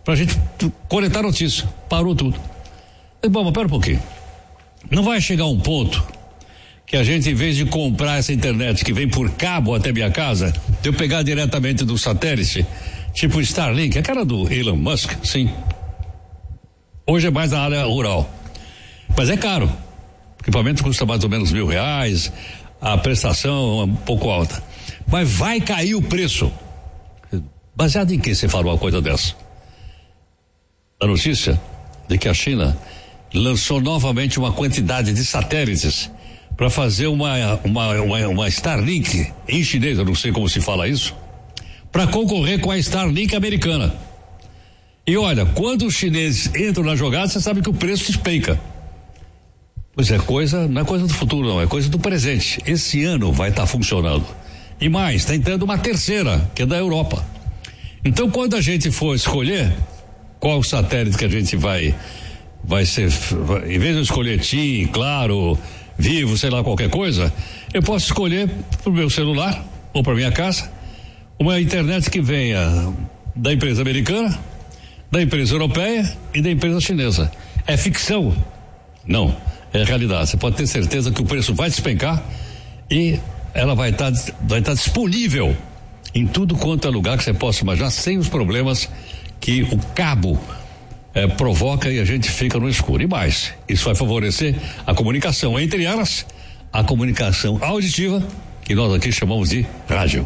pra gente coletar notícia. Parou tudo. Bom, mas pera um pouquinho. Não vai chegar um ponto que a gente, em vez de comprar essa internet que vem por cabo até minha casa, de eu pegar diretamente do satélite, tipo Starlink, aquela do Elon Musk, sim. Hoje é mais na área rural. Mas é caro. O equipamento custa mais ou menos R$1.000, a prestação é um pouco alta. Mas vai cair o preço. Baseado em que você falou uma coisa dessa? A notícia de que a China lançou novamente uma quantidade de satélites para fazer uma Starlink em chinês, eu não sei como se fala isso, para concorrer com a Starlink americana. E olha, quando os chineses entram na jogada, você sabe que o preço despenca. Pois é, não é coisa do futuro, não, é coisa do presente. Esse ano vai estar funcionando. E mais, está entrando uma terceira, que é da Europa. Então, quando a gente for escolher qual satélite que a gente vai ser, em vez de eu escolher TIM, Claro, Vivo, sei lá, qualquer coisa, eu posso escolher pro meu celular ou para minha casa uma internet que venha da empresa americana, da empresa europeia e da empresa chinesa. É ficção? Não, é realidade. Você pode ter certeza que o preço vai despencar e ela vai estar disponível em tudo quanto é lugar que você possa imaginar, sem os problemas que o cabo provoca e a gente fica no escuro. E mais, isso vai favorecer a comunicação, entre elas, a comunicação auditiva, que nós aqui chamamos de rádio.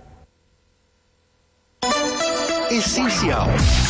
Essencial.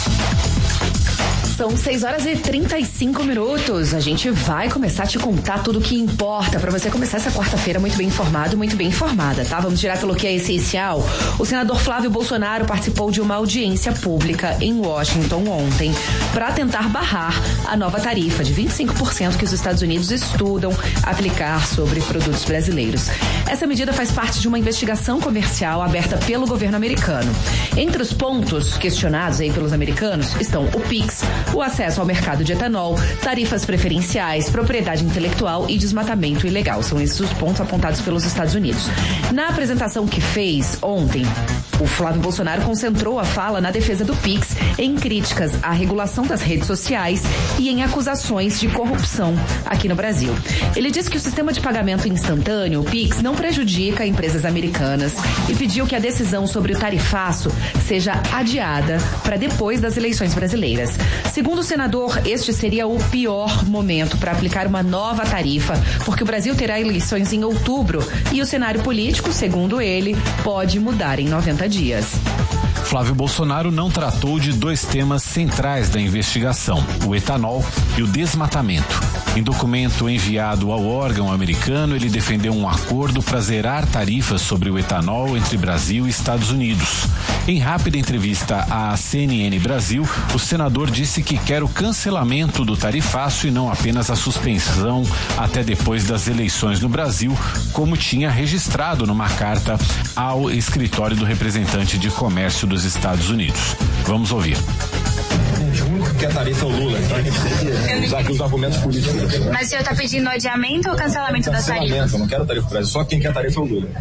São 6h35. A gente vai começar a te contar tudo o que importa para você começar essa quarta-feira muito bem informado, muito bem informada, tá? Vamos direto pelo que é essencial. O senador Flávio Bolsonaro participou de uma audiência pública em Washington ontem para tentar barrar a nova tarifa de 25% que os Estados Unidos estudam aplicar sobre produtos brasileiros. Essa medida faz parte de uma investigação comercial aberta pelo governo americano. Entre os pontos questionados aí pelos americanos estão o PIX, o acesso ao mercado de etanol, tarifas preferenciais, propriedade intelectual e desmatamento ilegal. São esses os pontos apontados pelos Estados Unidos. Na apresentação que fez ontem, o Flávio Bolsonaro concentrou a fala na defesa do PIX, em críticas à regulação das redes sociais e em acusações de corrupção aqui no Brasil. Ele disse que o sistema de pagamento instantâneo, o PIX, não prejudica empresas americanas e pediu que a decisão sobre o tarifaço seja adiada para depois das eleições brasileiras. Segundo o senador, este seria o pior momento para aplicar uma nova tarifa, porque o Brasil terá eleições em outubro e o cenário político, segundo ele, pode mudar em 90 dias. Flávio Bolsonaro não tratou de dois temas centrais da investigação, o etanol e o desmatamento. Em documento enviado ao órgão americano, ele defendeu um acordo para zerar tarifas sobre o etanol entre Brasil e Estados Unidos. Em rápida entrevista à CNN Brasil, o senador disse que quer o cancelamento do tarifaço e não apenas a suspensão até depois das eleições no Brasil, como tinha registrado numa carta ao escritório do representante de comércio dos Estados Unidos. Vamos ouvir. O único que quer tarifa é o Lula, então a gente tem que usar aqui os argumentos políticos. Mas o senhor está pedindo adiamento ou cancelamento das tarifas? Cancelamento, eu não quero tarifa para isso, só quem quer tarifa é o Lula.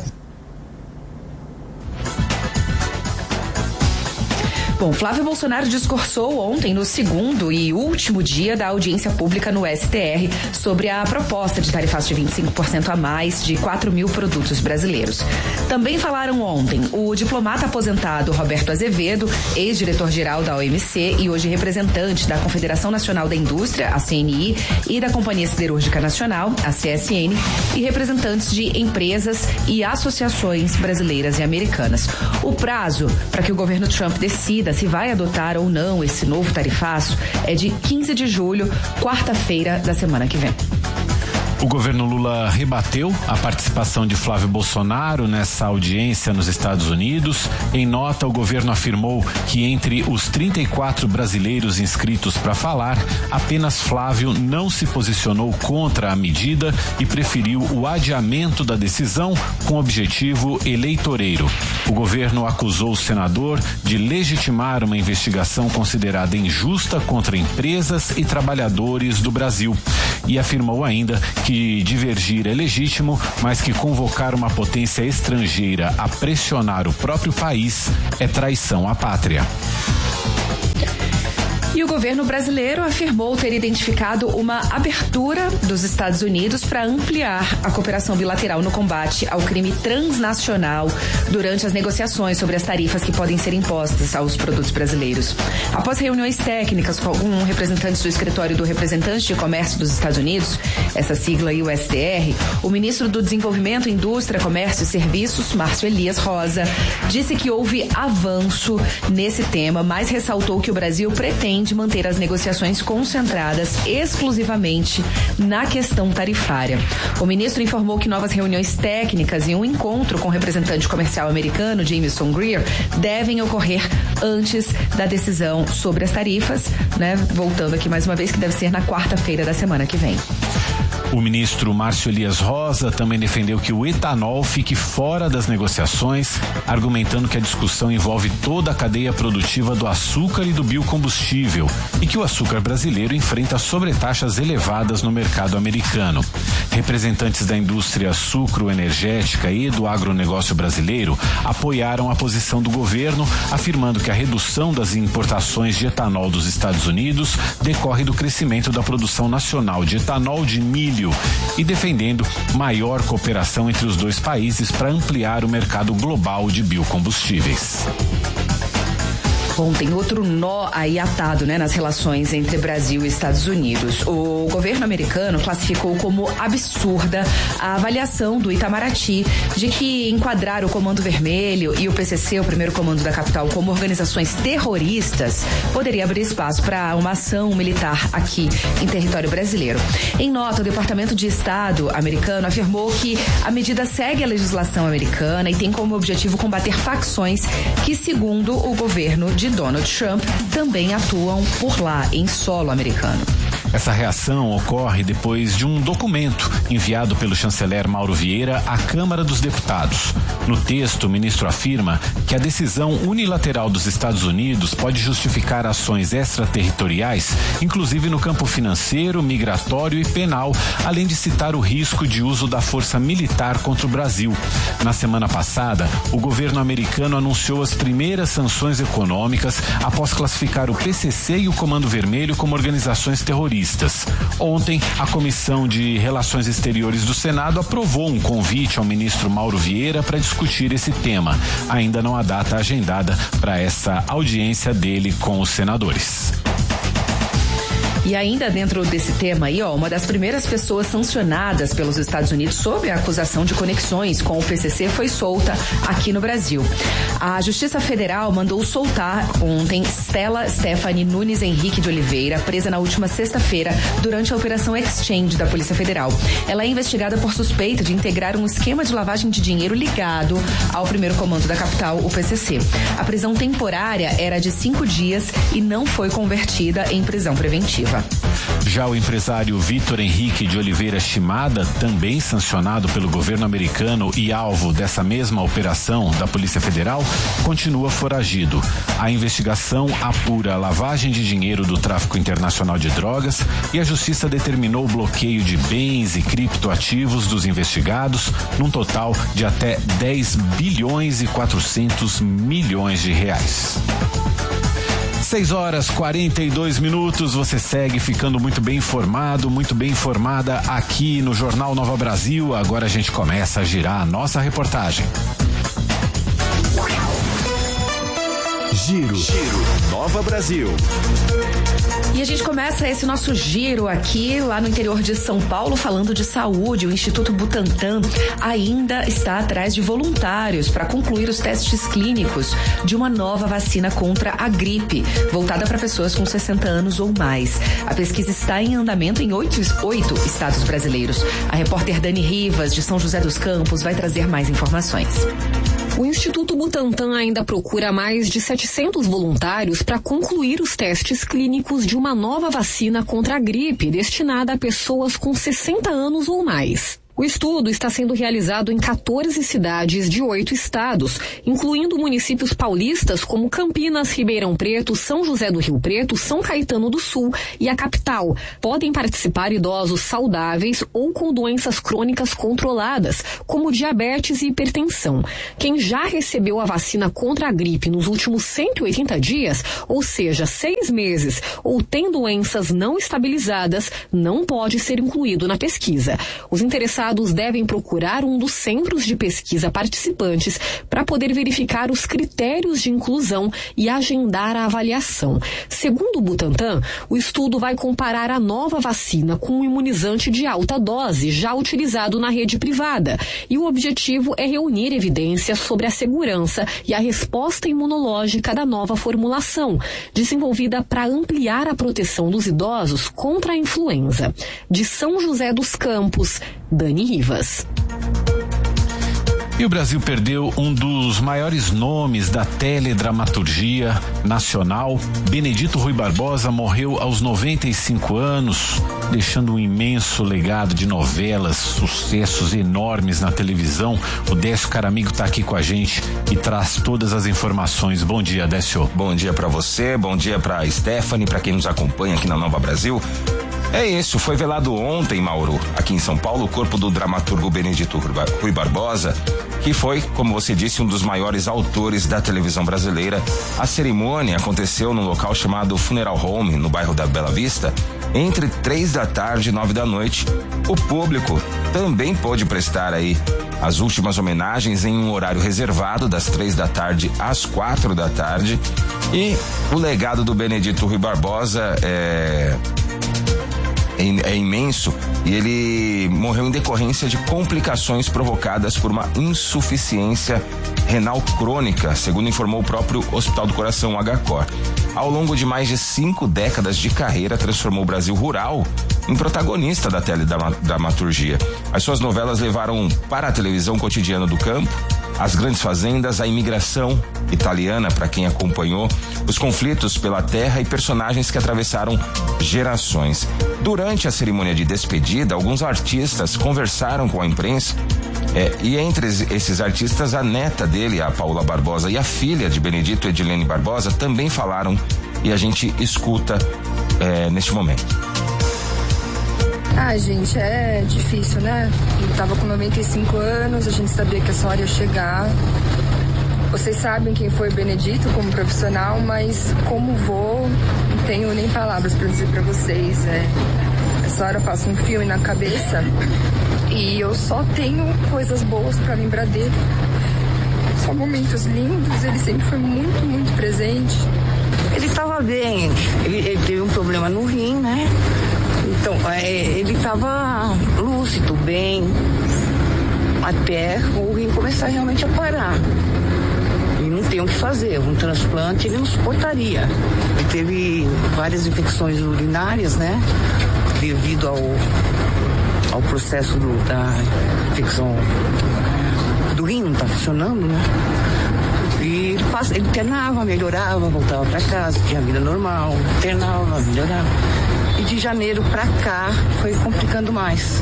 Bom, Flávio Bolsonaro discursou ontem no segundo e último dia da audiência pública no STR sobre a proposta de tarifaço de 25% a mais de 4 mil produtos brasileiros. Também falaram ontem o diplomata aposentado Roberto Azevedo, ex-diretor-geral da OMC e hoje representante da Confederação Nacional da Indústria, a CNI, e da Companhia Siderúrgica Nacional, a CSN, e representantes de empresas e associações brasileiras e americanas. O prazo para que o governo Trump decida se vai adotar ou não esse novo tarifaço é de 15 de julho, quarta-feira da semana que vem. O governo Lula rebateu a participação de Flávio Bolsonaro nessa audiência nos Estados Unidos. Em nota, o governo afirmou que entre os 34 brasileiros inscritos para falar, apenas Flávio não se posicionou contra a medida e preferiu o adiamento da decisão com objetivo eleitoreiro. O governo acusou o senador de legitimar uma investigação considerada injusta contra empresas e trabalhadores do Brasil e afirmou ainda que divergir é legítimo, mas que convocar uma potência estrangeira a pressionar o próprio país é traição à pátria. governo brasileiro afirmou ter identificado uma abertura dos Estados Unidos para ampliar a cooperação bilateral no combate ao crime transnacional durante as negociações sobre as tarifas que podem ser impostas aos produtos brasileiros. Após reuniões técnicas com representantes do Escritório do Representante de Comércio dos Estados Unidos, essa sigla USTR, o ministro do Desenvolvimento, Indústria, Comércio e Serviços, Márcio Elias Rosa, disse que houve avanço nesse tema, mas ressaltou que o Brasil pretende manter as negociações concentradas exclusivamente na questão tarifária. O ministro informou que novas reuniões técnicas e um encontro com o representante comercial americano, Jamieson Greer, devem ocorrer antes da decisão sobre as tarifas, né? Voltando aqui mais uma vez, que deve ser na quarta-feira da semana que vem. O ministro Márcio Elias Rosa também defendeu que o etanol fique fora das negociações, argumentando que a discussão envolve toda a cadeia produtiva do açúcar e do biocombustível e que o açúcar brasileiro enfrenta sobretaxas elevadas no mercado americano. Representantes da indústria sucroenergética e do agronegócio brasileiro apoiaram a posição do governo, afirmando que a redução das importações de etanol dos Estados Unidos decorre do crescimento da produção nacional de etanol de milho e defendendo maior cooperação entre os dois países para ampliar o mercado global de biocombustíveis. Bom, tem outro nó aí atado, né, nas relações entre Brasil e Estados Unidos. O governo americano classificou como absurda a avaliação do Itamaraty de que enquadrar o Comando Vermelho e o PCC, o primeiro comando da capital, como organizações terroristas poderia abrir espaço para uma ação militar aqui em território brasileiro. Em nota, o Departamento de Estado americano afirmou que a medida segue a legislação americana e tem como objetivo combater facções que, segundo o governo de Donald Trump, também atuam por lá, em solo americano. Essa reação ocorre depois de um documento enviado pelo chanceler Mauro Vieira à Câmara dos Deputados. No texto, o ministro afirma que a decisão unilateral dos Estados Unidos pode justificar ações extraterritoriais, inclusive no campo financeiro, migratório e penal, além de citar o risco de uso da força militar contra o Brasil. Na semana passada, o governo americano anunciou as primeiras sanções econômicas após classificar o PCC e o Comando Vermelho como organizações terroristas. Ontem, a Comissão de Relações Exteriores do Senado aprovou um convite ao ministro Mauro Vieira para discutir esse tema. Ainda não há data agendada para essa audiência dele com os senadores. E ainda dentro desse tema aí, uma das primeiras pessoas sancionadas pelos Estados Unidos sob a acusação de conexões com o PCC foi solta aqui no Brasil. A Justiça Federal mandou soltar ontem Stella Stephanie Nunes Henrique de Oliveira, presa na última sexta-feira durante a Operação Exchange da Polícia Federal. Ela é investigada por suspeita de integrar um esquema de lavagem de dinheiro ligado ao primeiro comando da capital, o PCC. A prisão temporária era de 5 dias e não foi convertida em prisão preventiva. Já o empresário Vitor Henrique de Oliveira Shimada, também sancionado pelo governo americano e alvo dessa mesma operação da Polícia Federal, continua foragido. A investigação apura a lavagem de dinheiro do tráfico internacional de drogas e a Justiça determinou o bloqueio de bens e criptoativos dos investigados, num total de até 10 bilhões e 400 milhões de reais. 6h42, você segue ficando muito bem informado, muito bem informada aqui no Jornal Nova Brasil. Agora a gente começa a girar a nossa reportagem. Giro Nova Brasil. E a gente começa esse nosso giro aqui, lá no interior de São Paulo, falando de saúde. O Instituto Butantan ainda está atrás de voluntários para concluir os testes clínicos de uma nova vacina contra a gripe, voltada para pessoas com 60 anos ou mais. A pesquisa está em andamento em 8 estados brasileiros. A repórter Dani Rivas, de São José dos Campos, vai trazer mais informações. O Instituto Butantan ainda procura mais de 700 voluntários para concluir os testes clínicos de uma nova vacina contra a gripe destinada a pessoas com 60 anos ou mais. O estudo está sendo realizado em 14 cidades de 8 estados, incluindo municípios paulistas como Campinas, Ribeirão Preto, São José do Rio Preto, São Caetano do Sul e a capital. Podem participar idosos saudáveis ou com doenças crônicas controladas, como diabetes e hipertensão. Quem já recebeu a vacina contra a gripe nos últimos 180 dias, ou seja, 6 meses, ou tem doenças não estabilizadas, não pode ser incluído na pesquisa. Os interessados devem procurar um dos centros de pesquisa participantes para poder verificar os critérios de inclusão e agendar a avaliação. Segundo o Butantan, o estudo vai comparar a nova vacina com um imunizante de alta dose já utilizado na rede privada, e o objetivo é reunir evidências sobre a segurança e a resposta imunológica da nova formulação, desenvolvida para ampliar a proteção dos idosos contra a influenza. De São José dos Campos, Dani Rivas. E o Brasil perdeu um dos maiores nomes da teledramaturgia nacional. Benedito Rui Barbosa morreu aos 95 anos, deixando um imenso legado de novelas, sucessos enormes na televisão. O Décio Caramigo está aqui com a gente e traz todas as informações. Bom dia, Décio. Bom dia para você, bom dia para Stephanie, para quem nos acompanha aqui na Nova Brasil. É isso, foi velado ontem, Mauro, aqui em São Paulo, o corpo do dramaturgo Benedito Rui Barbosa, que foi, como você disse, um dos maiores autores da televisão brasileira. A cerimônia aconteceu num local chamado Funeral Home, no bairro da Bela Vista, entre 3 da tarde e 9 da noite. O público também pôde prestar aí as últimas homenagens em um horário reservado, das 3 da tarde às 4 da tarde. E o legado do Benedito Rui Barbosa é imenso, e ele morreu em decorrência de complicações provocadas por uma insuficiência renal crônica, segundo informou o próprio Hospital do Coração, HCOR. Ao longo de mais de 5 décadas de carreira, transformou o Brasil rural em protagonista da teledramaturgia. As suas novelas levaram para a televisão cotidiana do campo, as grandes fazendas, a imigração italiana, para quem acompanhou, os conflitos pela terra e personagens que atravessaram gerações. Durante a cerimônia de despedida, alguns artistas conversaram com a imprensa, e entre esses artistas, a neta dele, a Paula Barbosa, e a filha de Benedito, Edilene Barbosa, também falaram, e a gente escuta neste momento. Gente, é difícil, né? Ele tava com 95 anos, a gente sabia que essa hora ia chegar. Vocês sabem quem foi Benedito como profissional, mas como vô, não tenho nem palavras para dizer para vocês. Essa hora passa um filme na cabeça e eu só tenho coisas boas para lembrar dele. Só momentos lindos, ele sempre foi muito, muito presente. Ele estava bem, ele teve um problema no rim, né? Então, ele estava lúcido, bem, até o rim começar realmente a parar. E não tem o que fazer, um transplante ele não suportaria. Ele teve várias infecções urinárias, né? Devido ao processo da infecção do rim, não está funcionando, né? E ele internava, melhorava, voltava para casa, tinha vida normal, internava, melhorava. E de janeiro para cá foi complicando mais.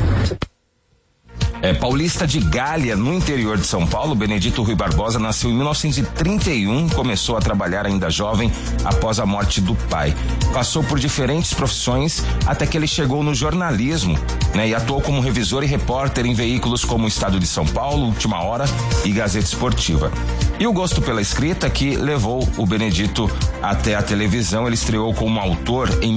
Paulista de Galha, no interior de São Paulo, Benedito Rui Barbosa nasceu em 1931, começou a trabalhar ainda jovem após a morte do pai. Passou por diferentes profissões até que ele chegou no jornalismo, né? E atuou como revisor e repórter em veículos como o Estado de São Paulo, Última Hora e Gazeta Esportiva. E o gosto pela escrita que levou o Benedito até a televisão. Ele estreou como autor em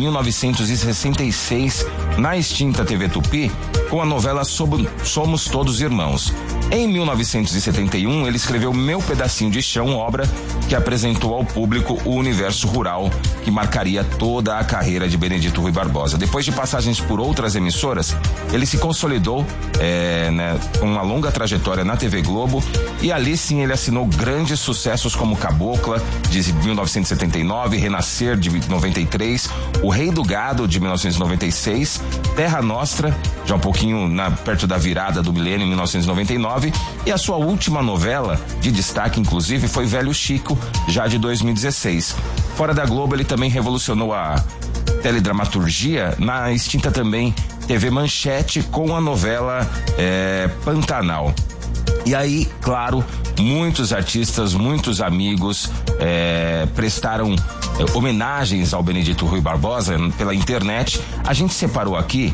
1966 na extinta TV Tupi com a novela Somos Todos Irmãos. Em 1971, ele escreveu Meu Pedacinho de Chão, obra que apresentou ao público o universo rural que marcaria toda a carreira de Benedito Rui Barbosa. Depois de passagens por outras emissoras, ele se consolidou com uma longa trajetória na TV Globo, e ali sim ele assinou grandes sucessos como Cabocla, de 1979, Renascer, de 93, O Rei do Gado, de 1996, Terra Nostra, já um pouquinho perto da virada do milênio, em 1999, e a sua última novela, de destaque inclusive, foi Velho Chico, já de 2016. Fora da Globo, ele também revolucionou a teledramaturgia na extinta também TV Manchete com a novela Pantanal. E aí, claro, muitos artistas, muitos amigos prestaram homenagens ao Benedito Rui Barbosa pela internet. A gente separou aqui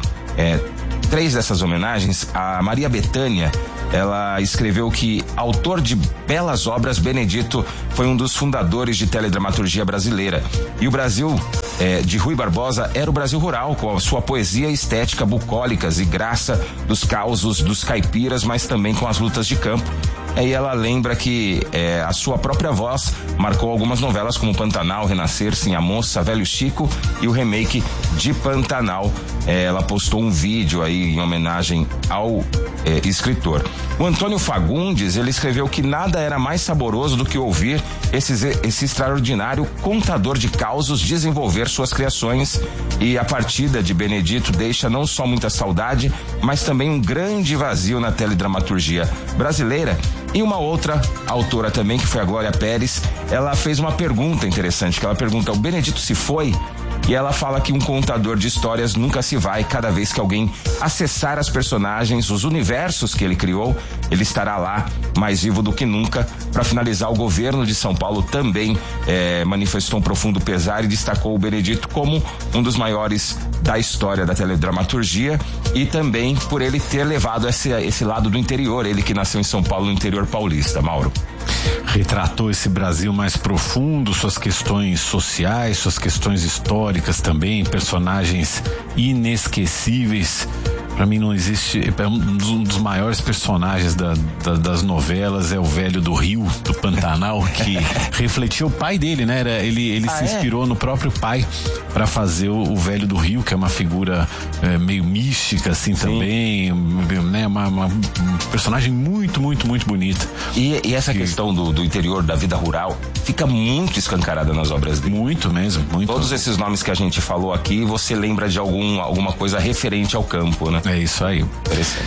3 dessas homenagens. A Maria Bethânia, ela escreveu que, autor de belas obras, Benedito foi um dos fundadores de teledramaturgia brasileira. E o Brasil de Rui Barbosa era o Brasil rural, com a sua poesia e estética bucólicas e graça dos causos dos caipiras, mas também com as lutas de campo. E ela lembra que a sua própria voz marcou algumas novelas como Pantanal, Renascer, Sim a Moça, Velho Chico e o remake de Pantanal. Ela postou um vídeo aí em homenagem ao escritor. O Antônio Fagundes, ele escreveu que nada era mais saboroso do que ouvir esse extraordinário contador de causos desenvolver suas criações, e a partida de Benedito deixa não só muita saudade, mas também um grande vazio na teledramaturgia brasileira. E uma outra autora também, que foi a Glória Pérez, ela fez uma pergunta interessante, que ela pergunta: o Benedito se foi? E ela fala que um contador de histórias nunca se vai. Cada vez que alguém acessar as personagens, os universos que ele criou, ele estará lá, mais vivo do que nunca. Para finalizar, o governo de São Paulo também manifestou um profundo pesar e destacou o Benedito como um dos maiores da história da teledramaturgia, e também por ele ter levado esse lado do interior, ele que nasceu em São Paulo, no interior paulista. Mauro. Retratou esse Brasil mais profundo, suas questões sociais, suas questões históricas também, personagens inesquecíveis. Pra mim não existe, um dos maiores personagens das novelas é o Velho do Rio, do Pantanal, que refletia o pai dele, né? Ele se inspirou no próprio pai para fazer o Velho do Rio, que é uma figura meio mística assim. Sim. Também, né? Uma personagem muito, muito, muito bonita. E essa questão do interior, da vida rural, fica muito escancarada nas obras dele. Muito mesmo, muito. Todos esses nomes que a gente falou aqui, você lembra de alguma coisa referente ao campo, né? É isso aí. Interessante.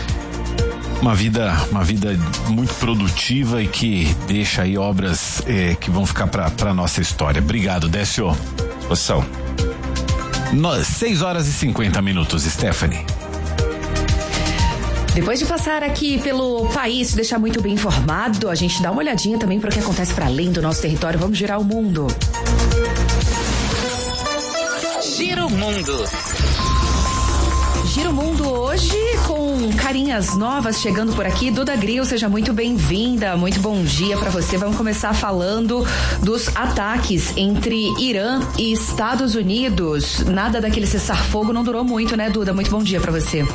Uma vida muito produtiva e que deixa aí obras que vão ficar pra nossa história. Obrigado, Décio. Disposição. 6h50, Stephanie. Depois de passar aqui pelo país, te deixar muito bem informado, a gente dá uma olhadinha também para o que acontece para além do nosso território. Vamos girar o mundo. Gira o mundo. Gira o mundo hoje com carinhas novas chegando por aqui. Duda Grill, seja muito bem-vinda, muito bom dia pra você. Vamos começar falando dos ataques entre Irã e Estados Unidos. Nada daquele cessar-fogo não durou muito, né, Duda? Muito bom dia pra você.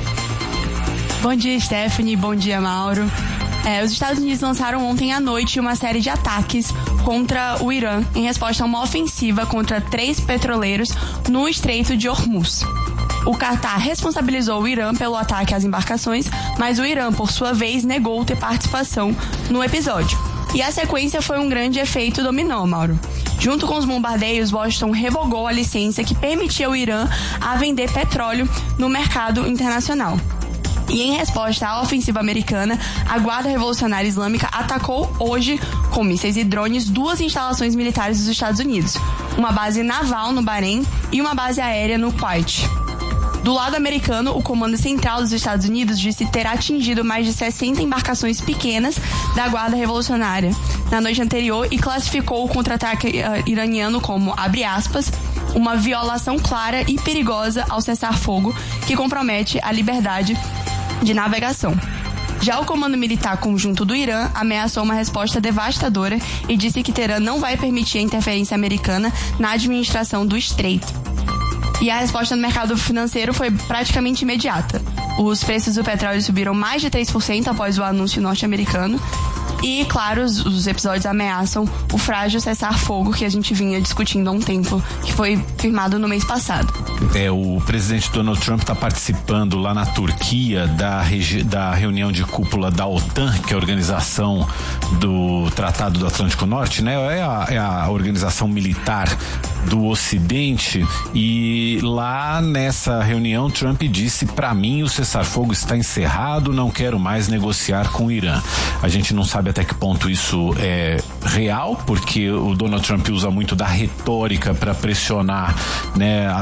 Bom dia, Stephanie. Bom dia, Mauro. Os Estados Unidos lançaram ontem à noite uma série de ataques contra o Irã em resposta a uma ofensiva contra 3 petroleiros no Estreito de Hormuz. O Catar responsabilizou o Irã pelo ataque às embarcações, mas o Irã, por sua vez, negou ter participação no episódio. E a sequência foi um grande efeito dominó, Mauro. Junto com os bombardeios, Washington revogou a licença que permitia o Irã a vender petróleo no mercado internacional. E em resposta à ofensiva americana, a Guarda Revolucionária Islâmica atacou hoje, com mísseis e drones, 2 instalações militares dos Estados Unidos, uma base naval no Bahrein e uma base aérea no Kuwait. Do lado americano, o Comando Central dos Estados Unidos disse ter atingido mais de 60 embarcações pequenas da Guarda Revolucionária na noite anterior e classificou o contra-ataque iraniano como, abre aspas, uma violação clara e perigosa ao cessar-fogo que compromete a liberdade de navegação. Já o Comando Militar Conjunto do Irã ameaçou uma resposta devastadora e disse que Teherã não vai permitir a interferência americana na administração do estreito. E a resposta no mercado financeiro foi praticamente imediata. Os preços do petróleo subiram mais de 3% após o anúncio norte-americano. E, claro, os episódios ameaçam o frágil cessar-fogo que a gente vinha discutindo há um tempo, que foi firmado no mês passado. O presidente Donald Trump está participando lá na Turquia da reunião de cúpula da OTAN, que é a organização do Tratado do Atlântico Norte, né? É a organização militar do Ocidente, e lá nessa reunião Trump disse: para mim o cessar-fogo está encerrado, não quero mais negociar com o Irã. A gente não sabe até que ponto isso é real, porque o Donald Trump usa muito da retórica para pressionar, né, as negociações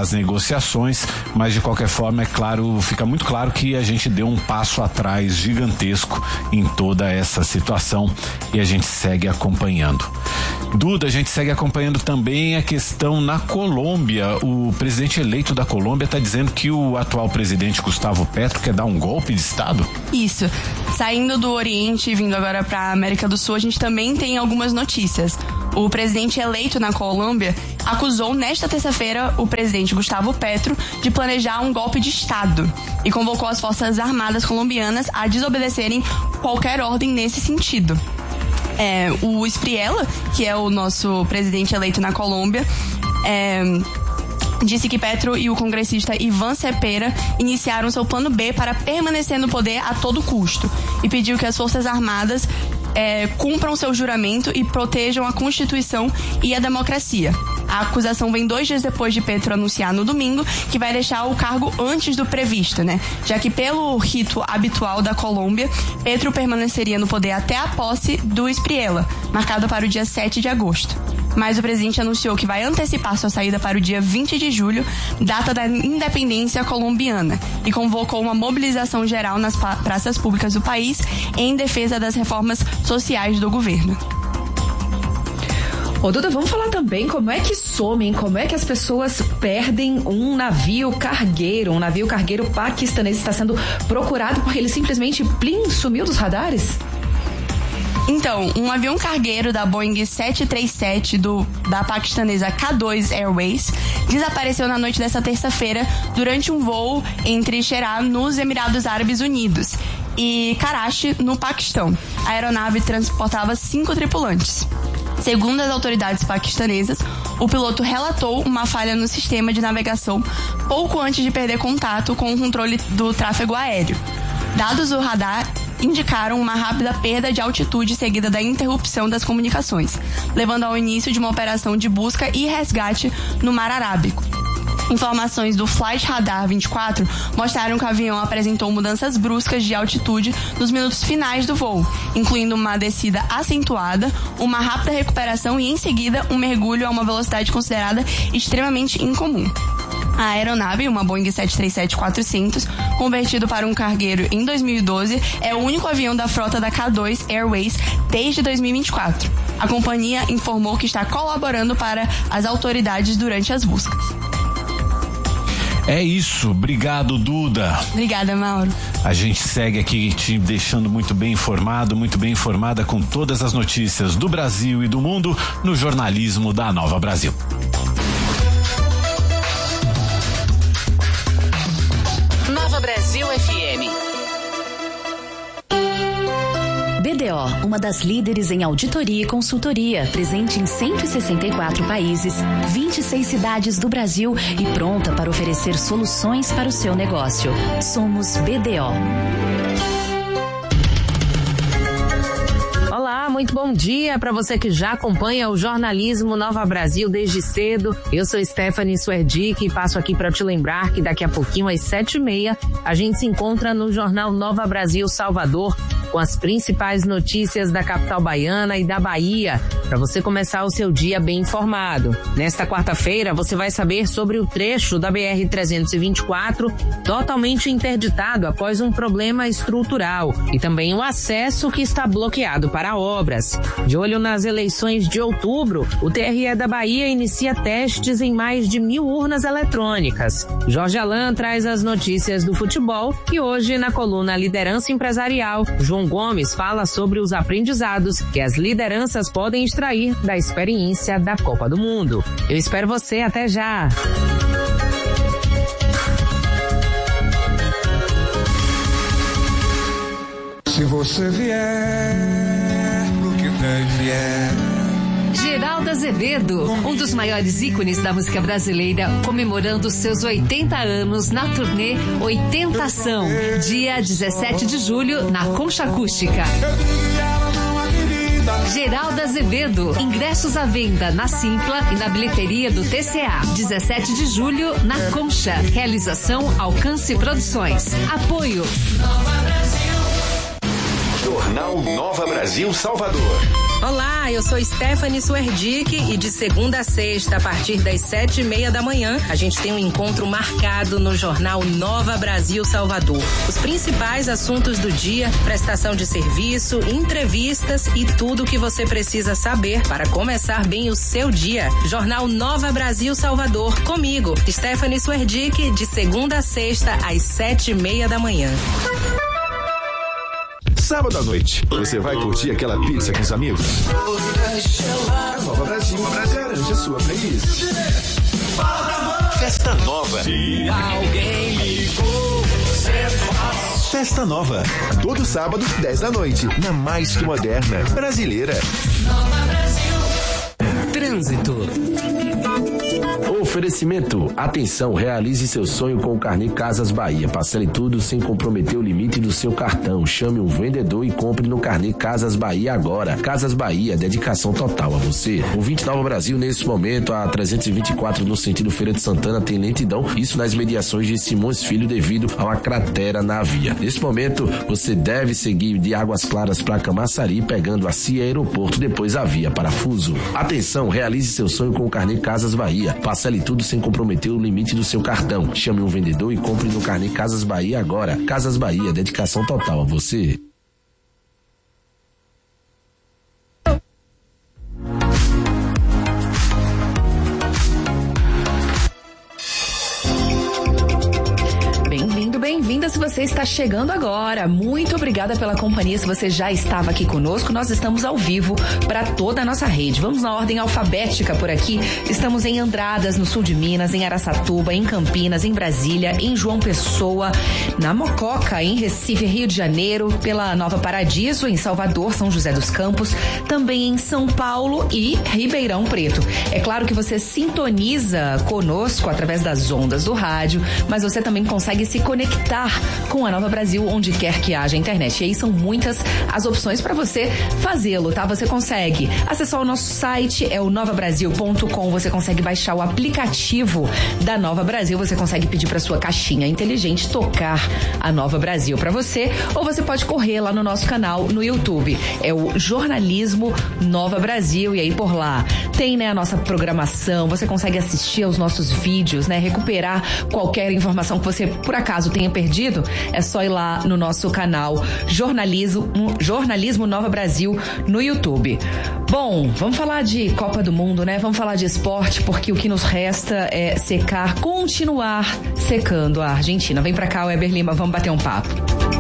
negociações, mas de qualquer forma, é claro, fica muito claro que a gente deu um passo atrás gigantesco em toda essa situação e a gente segue acompanhando. Duda, a gente segue acompanhando também a questão na Colômbia. O presidente eleito da Colômbia está dizendo que o atual presidente Gustavo Petro quer dar um golpe de Estado? Isso. Saindo do Oriente e vindo agora para a América do Sul, a gente também tem algumas notícias. O presidente eleito na Colômbia acusou nesta terça-feira o presidente Gustavo Petro de planejar um golpe de Estado e convocou as Forças Armadas colombianas a desobedecerem qualquer ordem nesse sentido. O Espriella, que é o nosso presidente eleito na Colômbia, disse que Petro e o congressista Iván Cepeda iniciaram seu plano B para permanecer no poder a todo custo e pediu que as Forças Armadas cumpram seu juramento e protejam a Constituição e a democracia. A acusação vem 2 dias depois de Petro anunciar no domingo que vai deixar o cargo antes do previsto, né? Já que pelo rito habitual da Colômbia, Petro permaneceria no poder até a posse do Espriella, marcada para o dia 7 de agosto. Mas o presidente anunciou que vai antecipar sua saída para o dia 20 de julho, data da independência colombiana, e convocou uma mobilização geral nas praças públicas do país em defesa das reformas sociais do governo. Ô Duda, vamos falar também como é que somem, como é que as pessoas perdem um navio cargueiro. Um navio cargueiro paquistanês está sendo procurado porque ele simplesmente sumiu dos radares? Então, um avião cargueiro da Boeing 737 da paquistanesa K2 Airways desapareceu na noite dessa terça-feira durante um voo entre Xerá, nos Emirados Árabes Unidos, e Karachi, no Paquistão. A aeronave transportava 5 tripulantes. Segundo as autoridades paquistanesas, o piloto relatou uma falha no sistema de navegação pouco antes de perder contato com o controle do tráfego aéreo. Dados do radar indicaram uma rápida perda de altitude seguida da interrupção das comunicações, levando ao início de uma operação de busca e resgate no Mar Arábico. Informações do Flight Radar 24 mostraram que o avião apresentou mudanças bruscas de altitude nos minutos finais do voo, incluindo uma descida acentuada, uma rápida recuperação e, em seguida, um mergulho a uma velocidade considerada extremamente incomum. A aeronave, uma Boeing 737-400, convertido para um cargueiro em 2012, é o único avião da frota da K2 Airways desde 2024. A companhia informou que está colaborando para as autoridades durante as buscas. É isso, obrigado, Duda. Obrigada, Mauro. A gente segue aqui te deixando muito bem informado, muito bem informada com todas as notícias do Brasil e do mundo no jornalismo da Nova Brasil. Nova Brasil FM. BDO, uma das líderes em auditoria e consultoria, presente em 164 países, 26 cidades do Brasil e pronta para oferecer soluções para o seu negócio. Somos BDO. Olá, muito bom dia para você que já acompanha o jornalismo Nova Brasil desde cedo. Eu sou Stephanie Suerdick e passo aqui para te lembrar que daqui a pouquinho às 7h30 a gente se encontra no Jornal Nova Brasil Salvador com as principais notícias da capital baiana e da Bahia, para você começar o seu dia bem informado. Nesta quarta-feira, você vai saber sobre o trecho da BR-324 totalmente interditado após um problema estrutural e também o acesso que está bloqueado para obras. De olho nas eleições de outubro, o TRE da Bahia inicia testes em mais de 1.000 urnas eletrônicas. Jorge Alain traz as notícias do futebol e hoje, na coluna Liderança Empresarial, João Gomes fala sobre os aprendizados que as lideranças podem extrair da experiência da Copa do Mundo. Eu espero você, até já! Se você vier pro que deve Geraldo Azevedo, um dos maiores ícones da música brasileira, comemorando seus 80 anos na turnê 80ação, dia 17 de julho, na Concha Acústica. Geraldo Azevedo, ingressos à venda na Simpla e na bilheteria do TCA. 17 de julho, na Concha. Realização Alcance Produções. Apoio Jornal Nova Brasil Salvador. Olá, eu sou Stephanie Suerdick e de segunda a sexta, a partir das 7:30 da manhã, a gente tem um encontro marcado no jornal Nova Brasil Salvador. Os principais assuntos do dia, prestação de serviço, entrevistas e tudo o que você precisa saber para começar bem o seu dia. Jornal Nova Brasil Salvador, comigo, Stephanie Suerdick, de segunda a sexta, às 7:30 da manhã. Sábado à noite, você vai curtir aquela pizza com os amigos? A Nova Brasil garante a sua playlist. Festa Nova. Se alguém ligou, você faz. Festa Nova. Todo sábado, 10 da noite, na mais que moderna brasileira. Nova Brasil. Trânsito. Oferecimento. Atenção, realize seu sonho com o Carnê Casas Bahia. Parcele tudo sem comprometer o limite do seu cartão. Chame um vendedor e compre no Carnê Casas Bahia agora. Casas Bahia, dedicação total a você. O 20 Nova Brasil, nesse momento, a 324 no sentido Feira de Santana, tem lentidão. Isso nas mediações de Simões Filho devido a uma cratera na via. Nesse momento, você deve seguir de Águas Claras para Camaçari, pegando a CIA Aeroporto, depois a via Parafuso. Atenção, realize seu sonho com o Carnê Casas Bahia. Parcele tudo sem comprometer o limite do seu cartão. Chame um vendedor e compre no Carnê Casas Bahia agora. Casas Bahia, dedicação total a você. Bem-vinda se você está chegando agora. Muito obrigada pela companhia. Se você já estava aqui conosco, nós estamos ao vivo para toda a nossa rede. Vamos na ordem alfabética por aqui. Estamos em Andradas, no sul de Minas, em Araçatuba, em Campinas, em Brasília, em João Pessoa, na Mococa, em Recife, Rio de Janeiro, pela Nova Paradiso, em Salvador, São José dos Campos, também em São Paulo e Ribeirão Preto. É claro que você sintoniza conosco através das ondas do rádio, mas você também consegue se conectar com a Nova Brasil onde quer que haja internet. E aí são muitas as opções para você fazê-lo, tá? Você consegue acessar o nosso site, é o novabrasil.com, você consegue baixar o aplicativo da Nova Brasil, você consegue pedir para sua caixinha inteligente tocar a Nova Brasil para você, ou você pode correr lá no nosso canal no YouTube, é o Jornalismo Nova Brasil, e aí por lá tem, né, a nossa programação, você consegue assistir aos nossos vídeos, né, recuperar qualquer informação que você por acaso tenha perdido, é só ir lá no nosso canal Jornalismo Nova Brasil no YouTube. Bom, vamos falar de Copa do Mundo, né? Vamos falar de esporte, porque o que nos resta é continuar secando a Argentina. Vem pra cá, Weber Lima, vamos bater um papo.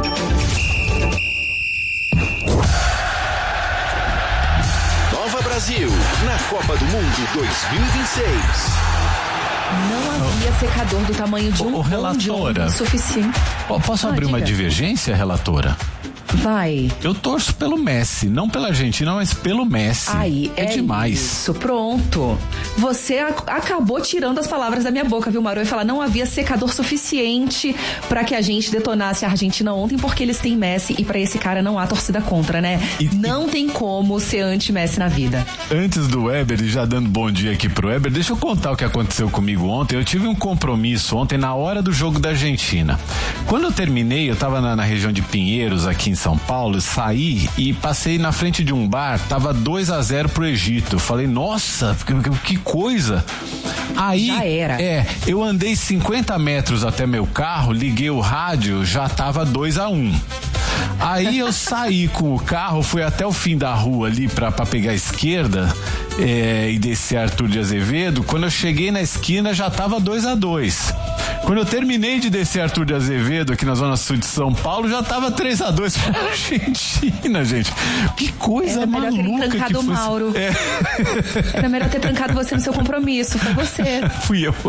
Nova Brasil, na Copa do Mundo 2026. Não havia secador do tamanho de um relatora suficiente. Posso abrir uma divergência, relatora? Vai. Eu torço pelo Messi, não pela Argentina, mas pelo Messi. Aí, é demais. Isso, pronto. Você acabou tirando as palavras da minha boca, viu, Maru? E falar, não havia secador suficiente pra que a gente detonasse a Argentina ontem, porque eles têm Messi e pra esse cara não há torcida contra, né? Não tem como ser anti-Messi na vida. Antes do Weber, e já dando bom dia aqui pro Weber, deixa eu contar o que aconteceu comigo ontem. Eu tive um compromisso ontem na hora do jogo da Argentina. Quando eu terminei, eu tava na região de Pinheiros, aqui em São Paulo, saí e passei na frente de um bar, tava 2-0 pro Egito. Falei, nossa, que coisa. Aí, já era. Eu andei 50 metros até meu carro, liguei o rádio, já tava 2-1. Aí eu saí com o carro, fui até o fim da rua ali pra pegar a esquerda e descer Arthur de Azevedo. Quando eu cheguei na esquina já tava 2-2. Quando eu terminei de descer Arthur de Azevedo aqui na zona sul de São Paulo, já tava 3-2 pra Argentina, gente. Que coisa maluca que foi. Era melhor ter trancado o Mauro. Era melhor ter trancado você no seu compromisso, foi você. Fui eu.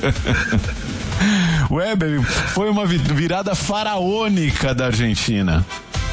Weber, foi uma virada faraônica da Argentina.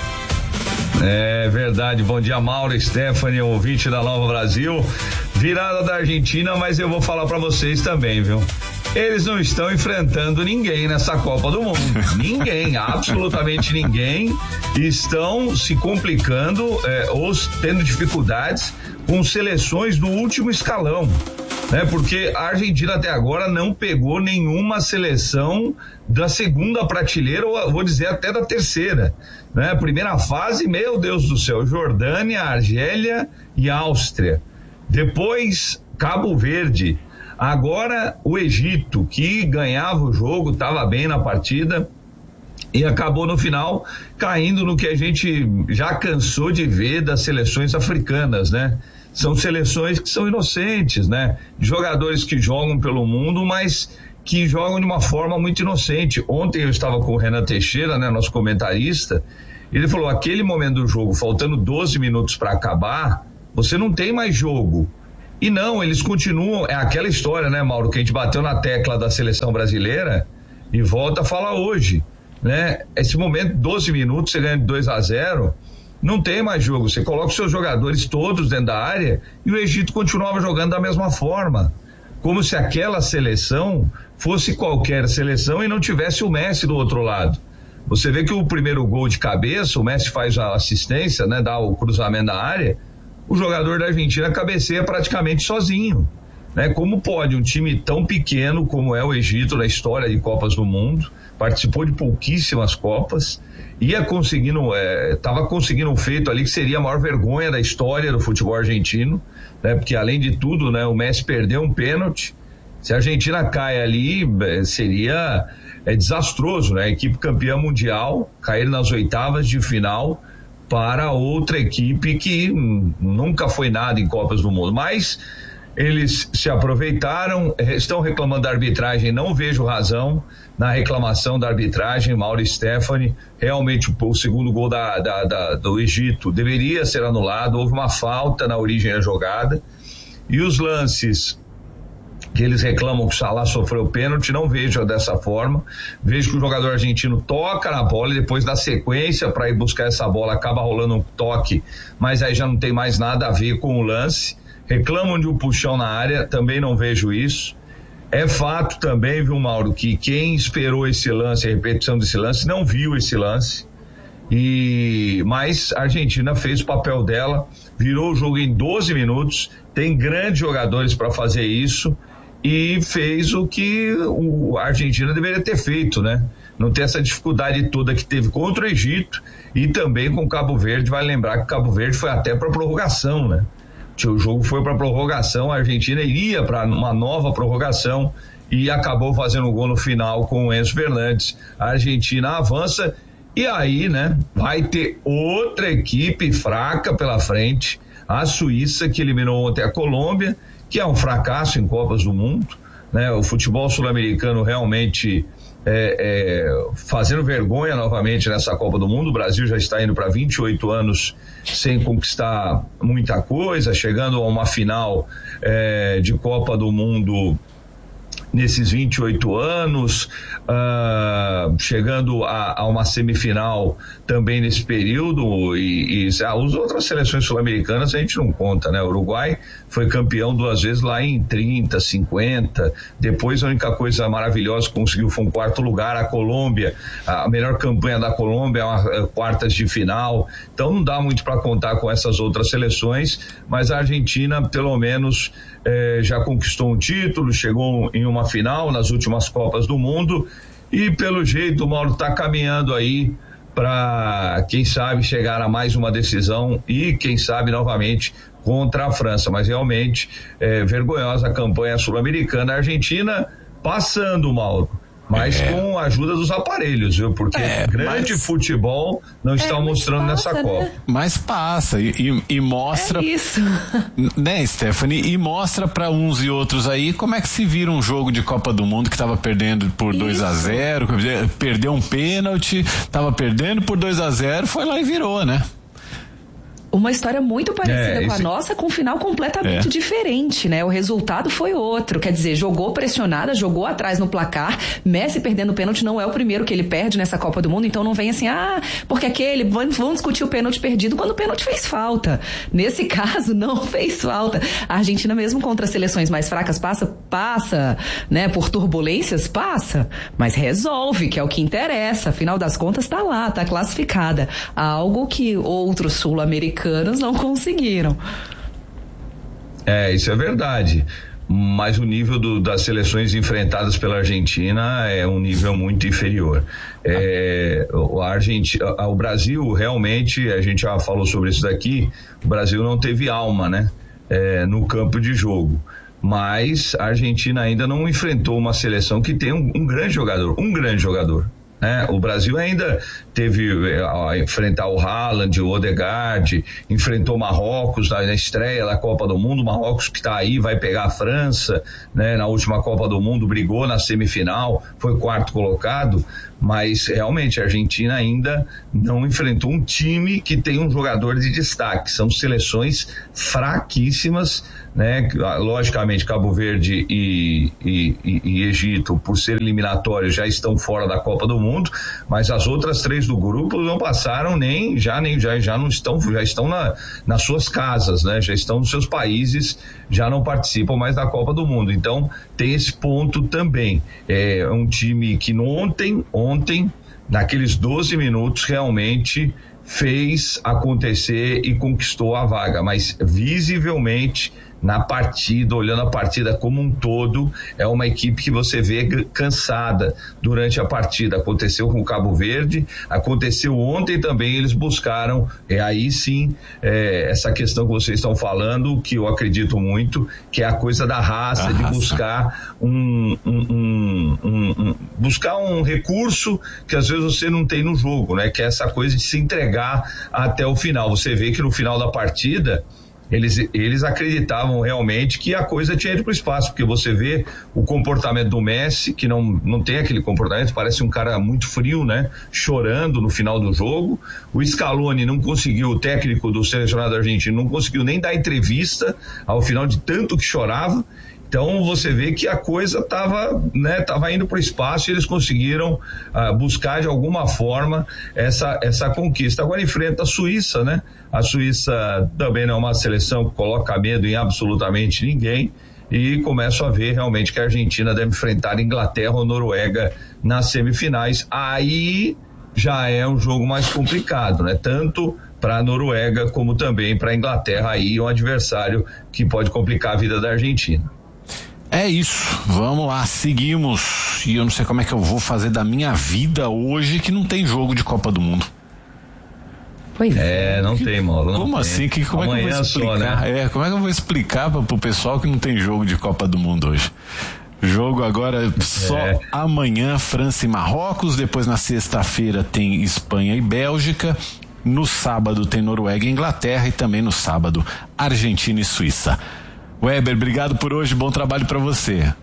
É verdade, bom dia Mauro, Stephanie, ouvinte da Nova Brasil. Virada da Argentina, mas eu vou falar pra vocês também, viu? Eles não estão enfrentando ninguém nessa Copa do Mundo. Ninguém, absolutamente ninguém. Estão se complicando ou tendo dificuldades com seleções do último escalão. né? Porque a Argentina até agora não pegou nenhuma seleção da segunda prateleira, ou vou dizer até da terceira, né? Primeira fase, meu Deus do céu, Jordânia, Argélia e Áustria. Depois, Cabo Verde. Agora, o Egito, que ganhava o jogo, estava bem na partida e acabou no final caindo no que a gente já cansou de ver das seleções africanas, né? São seleções que são inocentes, né? Jogadores que jogam pelo mundo, mas que jogam de uma forma muito inocente. Ontem eu estava com o Renan Teixeira, né, nosso comentarista, ele falou, aquele momento do jogo, faltando 12 minutos para acabar, você não tem mais jogo. E não, eles continuam, é aquela história, né, Mauro, que a gente bateu na tecla da seleção brasileira e volta a falar hoje, né? Esse momento, 12 minutos, você ganha de 2-0, não tem mais jogo, você coloca os seus jogadores todos dentro da área e o Egito continuava jogando da mesma forma, como se aquela seleção fosse qualquer seleção e não tivesse o Messi do outro lado. Você vê que o primeiro gol de cabeça, o Messi faz a assistência, né, dá o cruzamento da área, o jogador da Argentina cabeceia praticamente sozinho, né? Como pode um time tão pequeno como é o Egito na história de Copas do Mundo, participou de pouquíssimas Copas, estava conseguindo um feito ali que seria a maior vergonha da história do futebol argentino, né? Porque além de tudo, né, o Messi perdeu um pênalti, se a Argentina cai ali, seria desastroso, né? A equipe campeã mundial cair nas oitavas de final para outra equipe que nunca foi nada em Copas do Mundo, mas eles se aproveitaram, estão reclamando da arbitragem, não vejo razão na reclamação da arbitragem, Mauro Stefani, realmente o segundo gol do Egito deveria ser anulado, houve uma falta na origem da jogada, e os lances que eles reclamam que o Salah sofreu pênalti, não vejo dessa forma, vejo que o jogador argentino toca na bola e depois na sequência para ir buscar essa bola acaba rolando um toque, mas aí já não tem mais nada a ver com o lance, reclamam de um puxão na área, também não vejo isso. É fato também, viu, Mauro, que quem esperou esse lance, a repetição desse lance, não viu esse lance, mas a Argentina fez o papel dela, virou o jogo em 12 minutos, tem grandes jogadores para fazer isso, e fez o que a Argentina deveria ter feito, né? Não ter essa dificuldade toda que teve contra o Egito e também com o Cabo Verde. Vai lembrar que o Cabo Verde foi até para prorrogação, né? O jogo foi para prorrogação, a Argentina iria para uma nova prorrogação e acabou fazendo o gol no final com o Enzo Fernandes. A Argentina avança e aí, né, vai ter outra equipe fraca pela frente, a Suíça, que eliminou ontem a Colômbia, que é um fracasso em Copas do Mundo, né? O futebol sul-americano realmente fazendo vergonha novamente nessa Copa do Mundo. O Brasil já está indo para 28 anos sem conquistar muita coisa, chegando a uma final de Copa do Mundo nesses 28 anos, chegando a uma semifinal também nesse período, e as outras seleções sul-americanas a gente não conta, né? O Uruguai foi campeão 2 vezes lá em 30, 50, depois a única coisa maravilhosa que conseguiu foi um 4º lugar. A Colômbia, a melhor campanha da Colômbia é uma quartas de final, então não dá muito para contar com essas outras seleções, mas a Argentina pelo menos já conquistou um título, chegou em uma final nas últimas Copas do Mundo e pelo jeito o Mauro está caminhando aí para quem sabe chegar a mais uma decisão e quem sabe novamente contra a França, mas realmente vergonhosa a campanha sul-americana. A Argentina passando, Mauro, mas com a ajuda dos aparelhos, viu? Porque grande futebol não está mostrando nessa Copa. Né? Mas passa e mostra. É isso. Né, Stephanie? E mostra para uns e outros aí como é que se vira um jogo de Copa do Mundo que estava perdendo por 2-0, perdeu um pênalti, estava perdendo por 2-0, foi lá e virou, né? Uma história muito parecida com a nossa, com um final completamente diferente, né? O resultado foi outro, quer dizer, jogou pressionada, jogou atrás no placar, Messi perdendo o pênalti não é o primeiro que ele perde nessa Copa do Mundo, então não vem assim, porque aquele, vamos discutir o pênalti perdido quando o pênalti fez falta. Nesse caso, não fez falta. A Argentina mesmo contra as seleções mais fracas passa, né? Por turbulências, passa, mas resolve, que é o que interessa, afinal das contas tá lá, tá classificada. Algo que outros sul-americanos não conseguiram. Isso é verdade. mas o nível das seleções enfrentadas pela Argentina é um nível muito inferior. O Brasil realmente, a gente já falou sobre isso daqui, o Brasil não teve alma, né? No campo de jogo. Mas a Argentina ainda não enfrentou uma seleção que tem um grande jogador. O Brasil ainda teve a enfrentar o Haaland, o Odegaard, enfrentou Marrocos na estreia da Copa do Mundo, Marrocos que está aí, vai pegar a França, né? Na última Copa do Mundo brigou na semifinal, foi quarto colocado, mas realmente a Argentina ainda não enfrentou um time que tem um jogador de destaque, são seleções fraquíssimas, né? Logicamente Cabo Verde e Egito, por ser eliminatórios, já estão fora da Copa do Mundo, mas as outras 3 do grupo não passaram já estão nas suas casas, né? Já estão nos seus países, já não participam mais da Copa do Mundo. Então tem esse ponto também. É um time que ontem, naqueles 12 minutos, realmente fez acontecer e conquistou a vaga, mas visivelmente na partida, olhando a partida como um todo, é uma equipe que você vê cansada durante a partida. Aconteceu com o Cabo Verde, aconteceu ontem também, eles buscaram, aí sim, essa questão que vocês estão falando, que eu acredito muito, que é a coisa da raça, de buscar buscar um recurso que às vezes você não tem no jogo, né? Que é essa coisa de se entregar até o final. Você vê que no final da partida, eles acreditavam realmente que a coisa tinha ido para o espaço, porque você vê o comportamento do Messi, que não tem aquele comportamento, parece um cara muito frio, né? Chorando no final do jogo. O Scaloni não conseguiu, o técnico do selecionado argentino, não conseguiu nem dar entrevista ao final de tanto que chorava. Então você vê que a coisa estava indo para o espaço e eles conseguiram buscar de alguma forma essa conquista. Agora enfrenta a Suíça, né? A Suíça também não é uma seleção que coloca medo em absolutamente ninguém, e começo a ver realmente que a Argentina deve enfrentar a Inglaterra ou Noruega nas semifinais. Aí já é um jogo mais complicado, né? Tanto para a Noruega como também para a Inglaterra, aí um adversário que pode complicar a vida da Argentina. É isso, vamos lá, seguimos. E eu não sei como é que eu vou fazer da minha vida hoje que não tem jogo de Copa do Mundo. Pois não tem, Mauro. Como assim? Como é que eu vou explicar? Só, né? Como é que eu vou explicar pro pessoal que não tem jogo de Copa do Mundo hoje? Jogo agora só amanhã, França e Marrocos, depois na sexta-feira tem Espanha e Bélgica, no sábado tem Noruega e Inglaterra, e também no sábado Argentina e Suíça. Weber, obrigado por hoje, bom trabalho para você.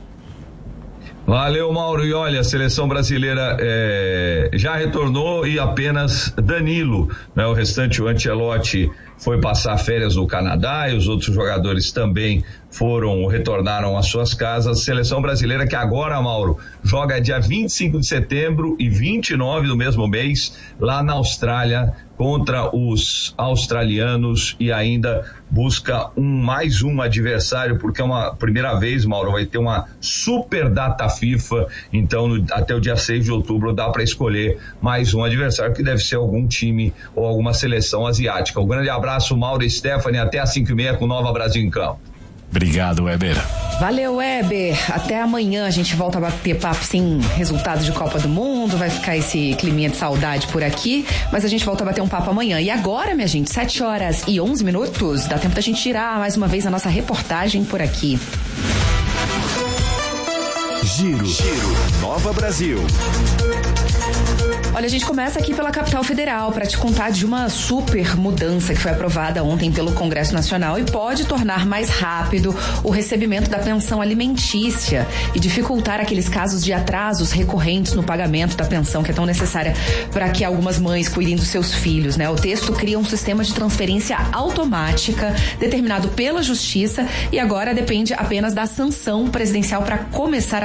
Valeu, Mauro. E olha, a seleção brasileira já retornou e apenas Danilo, né? O restante, o Ancelotti, foi passar férias no Canadá e os outros jogadores também retornaram às suas casas. Seleção brasileira que agora, Mauro, joga dia 25 de setembro e 29 do mesmo mês lá na Austrália contra os australianos, e ainda busca mais um adversário, porque é uma primeira vez, Mauro, vai ter uma super data FIFA, então até o dia 6 de outubro dá para escolher mais um adversário, que deve ser algum time ou alguma seleção asiática. Um grande abraço, Mauro e Stephanie, até às 5h30 com Nova Brasil em Campo. Obrigado, Weber. Valeu, Weber. Até amanhã a gente volta a bater papo sem resultados de Copa do Mundo. Vai ficar esse climinha de saudade por aqui, mas a gente volta a bater um papo amanhã. E agora, minha gente, 7h11, dá tempo da gente tirar mais uma vez a nossa reportagem por aqui. Giro. Nova Brasil. Olha, a gente começa aqui pela capital federal para te contar de uma super mudança que foi aprovada ontem pelo Congresso Nacional e pode tornar mais rápido o recebimento da pensão alimentícia e dificultar aqueles casos de atrasos recorrentes no pagamento da pensão, que é tão necessária para que algumas mães cuidem dos seus filhos, né? O texto cria um sistema de transferência automática determinado pela Justiça e agora depende apenas da sanção presidencial para começar a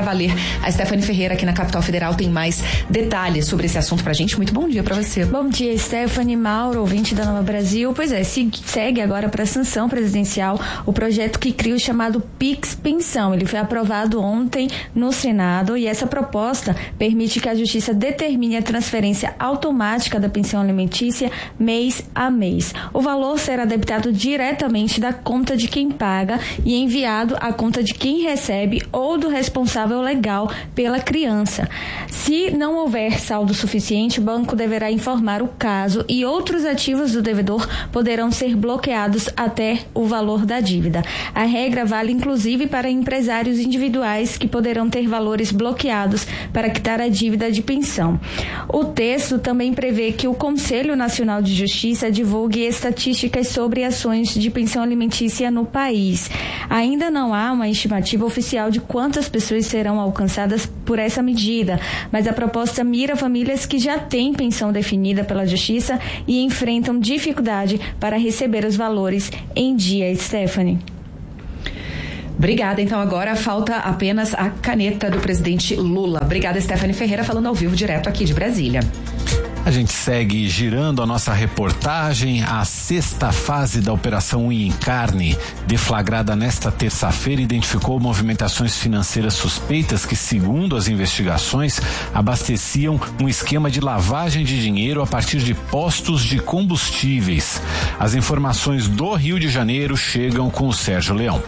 valer. A Stephanie Ferreira aqui na Capital Federal tem mais detalhes sobre esse assunto pra gente. Muito bom dia pra você. Bom dia, Stephanie, Mauro, ouvinte da Nova Brasil. Pois é, segue agora para a sanção presidencial o projeto que cria o chamado Pix Pensão. Ele foi aprovado ontem no Senado e essa proposta permite que a Justiça determine a transferência automática da pensão alimentícia mês a mês. O valor será debitado diretamente da conta de quem paga e enviado à conta de quem recebe ou do responsável legal pela criança. Se não houver saldo suficiente, o banco deverá informar o caso e outros ativos do devedor poderão ser bloqueados até o valor da dívida. A regra vale inclusive para empresários individuais que poderão ter valores bloqueados para quitar a dívida de pensão. O texto também prevê que o Conselho Nacional de Justiça divulgue estatísticas sobre ações de pensão alimentícia no país. Ainda não há uma estimativa oficial de quantas pessoas serão alcançadas por essa medida, mas a proposta mira famílias que já têm pensão definida pela Justiça e enfrentam dificuldade para receber os valores em dia. Stephanie. Obrigada. Então agora falta apenas a caneta do presidente Lula. Obrigada, Stephanie Ferreira, falando ao vivo direto aqui de Brasília. A gente segue girando a nossa reportagem. A sexta fase da Operação Unha em Carne, deflagrada nesta terça-feira, identificou movimentações financeiras suspeitas que, segundo as investigações, abasteciam um esquema de lavagem de dinheiro a partir de postos de combustíveis. As informações do Rio de Janeiro chegam com o Sérgio Leão.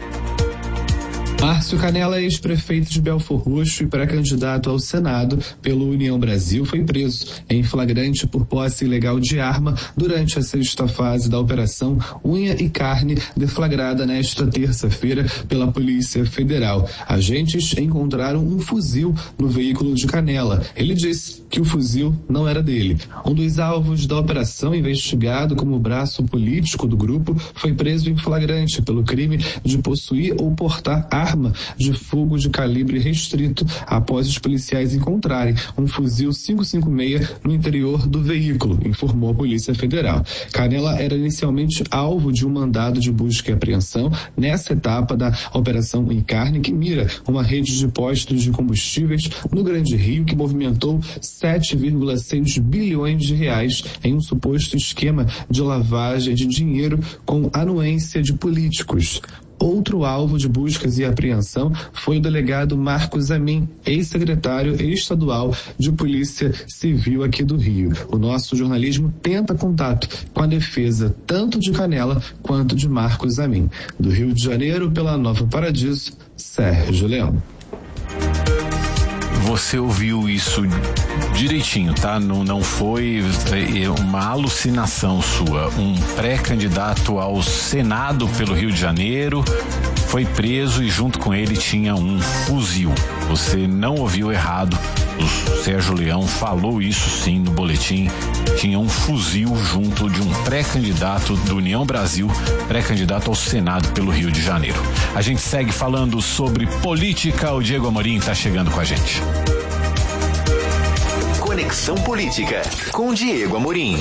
Márcio Canela, ex-prefeito de Belfor Roxo e pré-candidato ao Senado pelo União Brasil, foi preso em flagrante por posse ilegal de arma durante a sexta fase da Operação Unha e Carne, deflagrada nesta terça-feira pela Polícia Federal. Agentes encontraram um fuzil no veículo de Canela. Ele disse que o fuzil não era dele. Um dos alvos da operação, investigado como braço político do grupo, foi preso em flagrante pelo crime de possuir ou portar arma de fogo de calibre restrito após os policiais encontrarem um fuzil 556 no interior do veículo, informou a Polícia Federal. Canela era inicialmente alvo de um mandado de busca e apreensão nessa etapa da Operação Em Carne, que mira uma rede de postos de combustíveis no Grande Rio que movimentou 7,6 bilhões de reais em um suposto esquema de lavagem de dinheiro com anuência de políticos. Outro alvo de buscas e apreensão foi o delegado Marcos Amin, ex-secretário estadual de Polícia Civil aqui do Rio. O nosso jornalismo tenta contato com a defesa tanto de Canela quanto de Marcos Amin. Do Rio de Janeiro, pela Nova Paradiso, Sérgio Leão. Você ouviu isso direitinho, tá? Não foi uma alucinação sua. Um pré-candidato ao Senado pelo Rio de Janeiro foi preso e junto com ele tinha um fuzil. Você não ouviu errado. O Sérgio Leão falou isso sim no boletim. Tinha um fuzil junto de um pré-candidato do União Brasil, pré-candidato ao Senado pelo Rio de Janeiro. A gente segue falando sobre política. O Diego Amorim está chegando com a gente. Conexão Política, com Diego Amorim.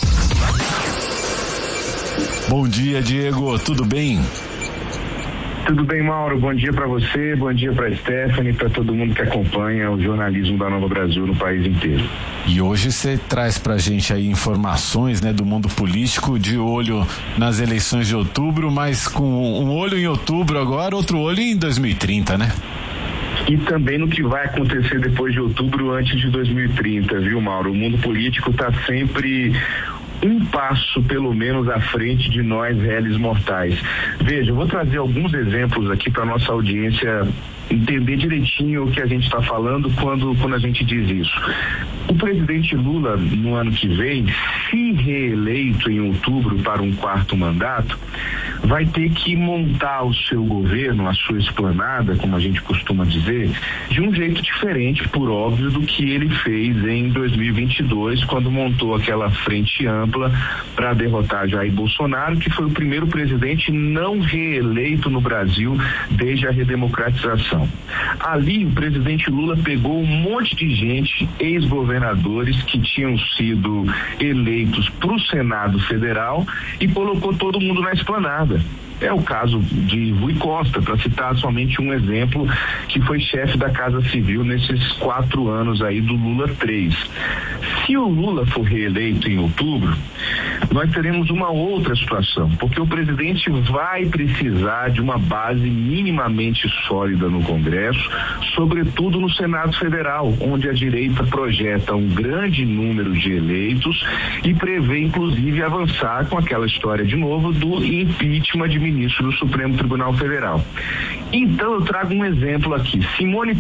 Bom dia, Diego. Tudo bem? Tudo bem, Mauro? Bom dia para você, bom dia para Stephanie, para todo mundo que acompanha o jornalismo da Nova Brasil no país inteiro. E hoje você traz pra gente aí informações, né, do mundo político, de olho nas eleições de outubro, mas com um olho em outubro agora, outro olho em 2030, né? E também no que vai acontecer depois de outubro, antes de 2030, viu, Mauro? O mundo político está sempre um passo, pelo menos, à frente de nós, réis mortais. Veja, eu vou trazer alguns exemplos aqui para nossa audiência entender direitinho o que a gente está falando quando a gente diz isso. O presidente Lula, no ano que vem, se reeleito em outubro para um quarto mandato, vai ter que montar o seu governo, a sua esplanada, como a gente costuma dizer, de um jeito diferente, por óbvio, do que ele fez em 2022, quando montou aquela frente ampla para derrotar Jair Bolsonaro, que foi o primeiro presidente não reeleito no Brasil desde a redemocratização. Ali, o presidente Lula pegou um monte de gente, ex-governadores, que tinham sido eleitos eleitos para o Senado Federal e colocou todo mundo na esplanada. É o caso de Rui Costa, para citar somente um exemplo, que foi chefe da Casa Civil nesses 4 anos aí do Lula 3. Se o Lula for reeleito em outubro, nós teremos uma outra situação, porque o presidente vai precisar de uma base minimamente sólida no Congresso, sobretudo no Senado Federal, onde a direita projeta um grande número de eleitos e prevê, inclusive, avançar com aquela história de novo do impeachment de ministro do Supremo Tribunal Federal. Então eu trago um exemplo aqui. Simone